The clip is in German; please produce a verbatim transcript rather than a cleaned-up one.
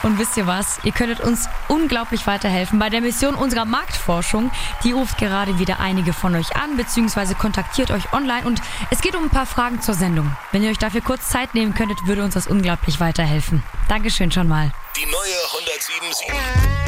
Und wisst ihr was? Ihr könntet uns unglaublich weiterhelfen bei der Mission unserer Marktforschung. Die ruft gerade wieder einige von euch an, beziehungsweise kontaktiert euch online. Und es geht um ein paar Fragen zur Sendung. Wenn ihr euch dafür kurz Zeit nehmen könntet, würde uns das unglaublich weiterhelfen. Dankeschön schon mal. Die neue hundertsieben Komma sieben.